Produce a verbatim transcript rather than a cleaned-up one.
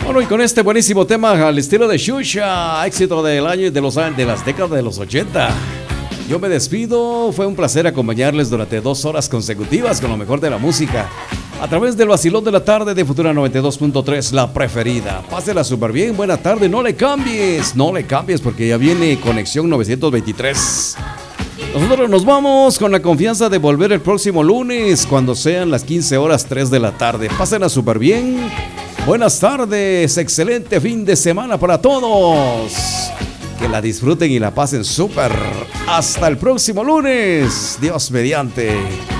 Bueno, y con este buenísimo tema al estilo de Xuxa, éxito del año y de, los, de las décadas de los ochenta. Yo me despido, fue un placer acompañarles durante dos horas consecutivas con lo mejor de la música a través del vacilón de la tarde de Futura noventa y dos punto tres, la preferida. Pásela súper bien, buena tarde, no le cambies, no le cambies porque ya viene Conexión novecientos veintitrés. Nosotros nos vamos con la confianza de volver el próximo lunes cuando sean las quince horas tres de la tarde. Pásenla súper bien. Buenas tardes, excelente fin de semana para todos. Que la disfruten y la pasen súper. Hasta el próximo lunes. Dios mediante.